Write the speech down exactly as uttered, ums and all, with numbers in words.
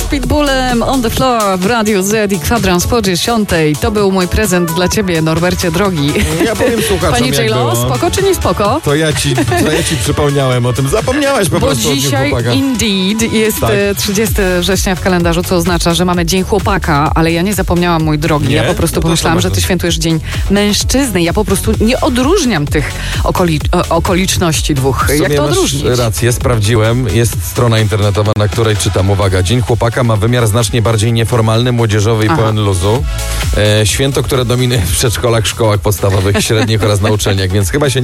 Pitbullem On the Floor w Radiu Z i kwadrans po dziesiątej. To był mój prezent dla ciebie, Norbercie drogi. Ja powiem słuchaczom, Pani jak J-Lo, było. spoko czy nie spoko? To ja ci, to ja ci przypomniałem o tym. Zapomniałaś po Bo prostu dzisiaj o Dniu Chłopaka. indeed jest Tak. e, trzydziestego września w kalendarzu, co oznacza, że mamy Dzień Chłopaka, ale ja nie zapomniałam, mój drogi. Nie? Ja po prostu No to pomyślałam, co że ty bardzo. świętujesz Dzień Mężczyzny. Ja po prostu nie odróżniam tych okoli, o, okoliczności dwóch. W sumie Jak to masz odróżnić? rację, sprawdziłem. Jest strona internetowa, na której czytam, uwaga, Dzień Chłopaka ma wymiar znacznie bardziej nieformalny, młodzieżowy i Aha. pełen luzu. E, święto, które dominuje w przedszkolach, szkołach podstawowych, średnich oraz na uczelniach, więc chyba się